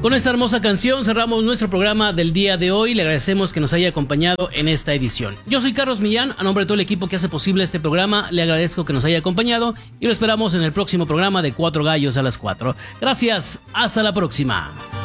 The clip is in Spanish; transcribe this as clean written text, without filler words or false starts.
Con esta hermosa canción cerramos nuestro programa del día de hoy. Le agradecemos que nos haya acompañado en esta edición. Yo soy Carlos Millán, a nombre de todo el equipo que hace posible este programa, le agradezco que nos haya acompañado y lo esperamos en el próximo programa de Cuatro Gallos a las 4. Gracias, hasta la próxima.